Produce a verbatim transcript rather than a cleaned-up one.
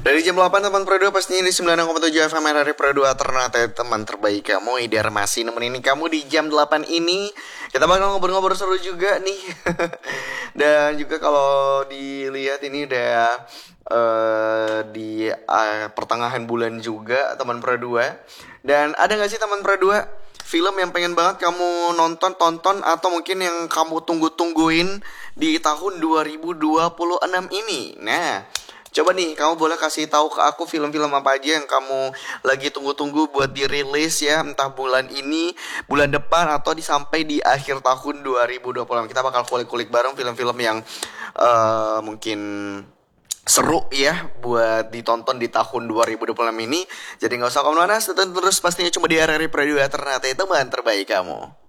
Dari jam delapan teman Pro dua pastinya di sembilan enam koma tujuh F M R R Pro dua Ternate teman terbaik kamu. Idar masih nemenin kamu di jam delapan ini. Kita bakal ngobrol-ngobrol seru juga nih. Dan juga kalau dilihat ini udah uh, di uh, pertengahan bulan juga teman Pro dua. Dan ada gak sih teman Pro dua film yang pengen banget kamu nonton, tonton, atau mungkin yang kamu tunggu-tungguin di tahun dua ribu dua puluh enam ini? Nah, coba nih, kamu boleh kasih tahu ke aku film-film apa aja yang kamu lagi tunggu-tunggu buat dirilis ya, entah bulan ini, bulan depan, atau di sampai di akhir tahun dua ribu dua puluh enam. Kita bakal kulik-kulik bareng film-film yang uh, mungkin seru ya buat ditonton di tahun dua ribu dua puluh enam ini. Jadi gak usah kemana-mana, tonton terus pastinya cuma di R R I Pro dua Ternate teman terbaik kamu.